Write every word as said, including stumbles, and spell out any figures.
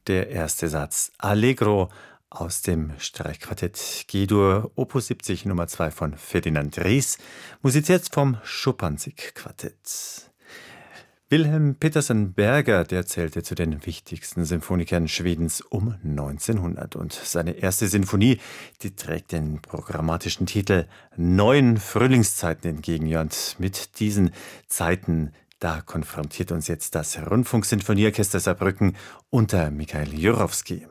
Der erste Satz Allegro aus dem Streichquartett G-Dur Opus siebzig Nummer zwei von Ferdinand Ries, musiziert vom Schuppanzig-Quartett. Wilhelm Petersen Berger, der zählte zu den wichtigsten Symphonikern Schwedens um neunzehnhundert. Und seine erste Sinfonie, die trägt den programmatischen Titel Neuen Frühlingszeiten entgegen. Ja, und mit diesen Zeiten, da konfrontiert uns jetzt das Rundfunksinfonieorchester Saarbrücken unter Michael Jurowski.